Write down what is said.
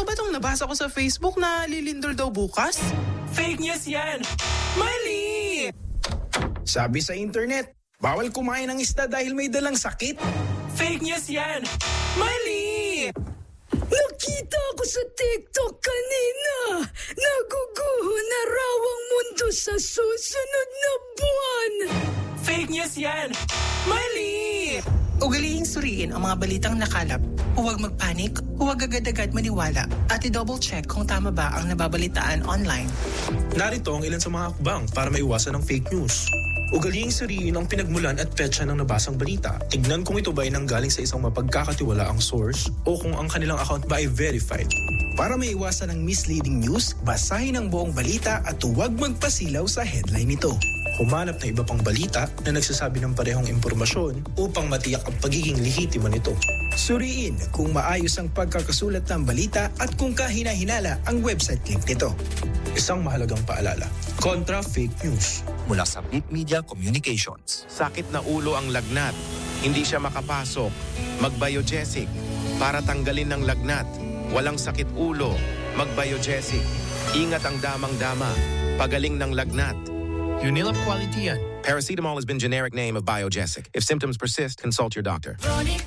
Totoo ba itong nabasa ko sa Facebook na lilindol daw bukas? Fake news yan! Mali! Sabi sa internet, bawal kumain ng isda dahil may dalang sakit. Fake news yan! Mali! Nakita ko sa TikTok kanina. Naguguho na raw ang mundo sa susunod na buwan. Fake news yan! Mali! Ugaliing suriin ang mga balitang nakalap. Huwag magpanik, huwag agad-agad maniwala, at i-double check kung tama ba ang nababalitaan online. Narito ang ilan sa mga hakbang para maiwasan ng fake news. Ugaliing suriin ang pinagmulan at petsa ng nabasang balita. Tignan kung ito ba ay nanggaling sa isang mapagkakatiwalaang source o kung ang kanilang account ba ay verified. Para maiwasan ang misleading news, basahin ang buong balita at huwag magpasilaw sa headline nito. Humanap ng iba pang balita na nagsasabi ng parehong impormasyon upang matiyak ang pagiging lehitimo nito. Suriin kung maayos ang pagkakasulat ng balita at kung kahina-hinala ang website link nito. Isang mahalagang paalala, kontra fake news. Mula sa Big Media Communications. Sakit na ulo ang lagnat. Hindi siya makapasok. Mag-Biogesic. Para tanggalin ng lagnat. Walang sakit ulo. Mag-Biogesic. Ingat ang damang-dama. Pagaling ng lagnat. Unilab quality yan. Paracetamol has been generic name of Biogesic. If symptoms persist, consult your doctor.